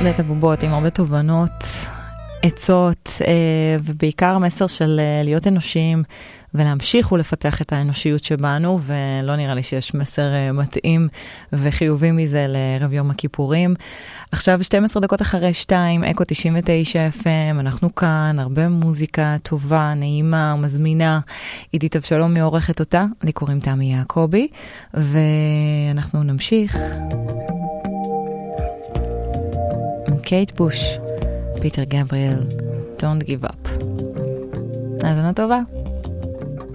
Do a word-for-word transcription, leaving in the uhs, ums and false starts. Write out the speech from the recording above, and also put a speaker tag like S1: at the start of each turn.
S1: בית הבובות עם הרבה תובנות, עצות, ובעיקר מסר של להיות אנושיים, ולהמשיך ולפתח את האנושיות שבנו, ולא נראה לי שיש מסר מתאים וחיובי מזה לערב יום הכיפורים. עכשיו שתים עשרה דקות אחרי שתיים, אקו תשעים ותשע אף אם, אנחנו כאן, הרבה מוזיקה טובה, נעימה, מזמינה. עידית אבשלום מעורכת אותה, לי קוראים תמי יעקובי, ואנחנו נמשיך. קייט בוש, פיטר גבריאל, Don't Give Up. האזנה טובה.